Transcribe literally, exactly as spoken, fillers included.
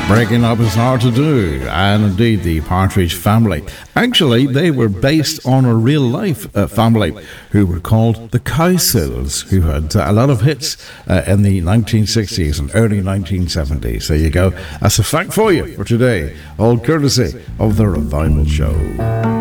Breaking up is hard to do, and indeed the Partridge Family. Actually, they were based on a real-life uh, family who were called the Cowsills, who had uh, a lot of hits uh, in the nineteen sixties and early nineteen seventies. There you go. That's a fact for you for today, all courtesy of the Revival Show.